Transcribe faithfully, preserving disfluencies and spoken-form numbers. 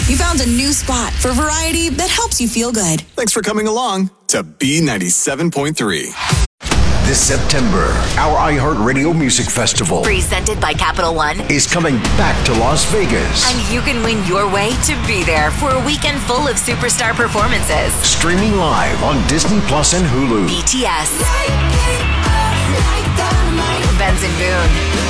You found a new spot for variety that helps you feel good. Thanks for coming along to B ninety-seven point three. This September, our iHeartRadio Music Festival, presented by Capital One, is coming back to Las Vegas. And you can win your way to be there for a weekend full of superstar performances. Streaming live on Disney Plus and Hulu. B T S, Benson Boone,